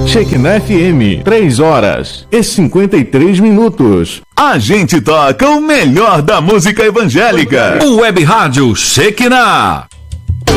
Shekinah FM, 3h53. A gente toca o melhor da música evangélica. O Web Rádio Shekinah.